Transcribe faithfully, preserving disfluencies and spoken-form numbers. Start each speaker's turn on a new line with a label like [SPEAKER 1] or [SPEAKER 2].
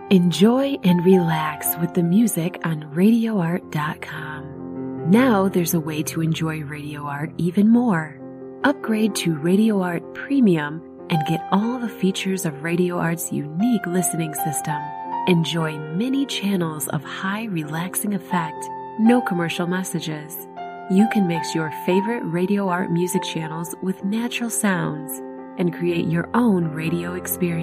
[SPEAKER 1] Enjoy and relax with the music on radio art dot com. Now there's a way to enjoy Radio Art even more. Upgrade to Radio Art Premium and get all the features of Radio Art's unique listening system. Enjoy many channels of high relaxing effect, no commercial messages. You can mix your favorite Radio Art music channels with natural sounds and create your own radio experience.